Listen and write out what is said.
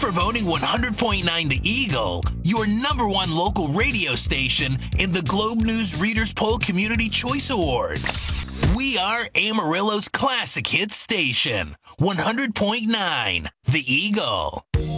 for voting 100.9 The Eagle, your number one local radio station in the Globe News Readers Poll Community Choice Awards. We are Amarillo's classic hit station, 100.9 The Eagle.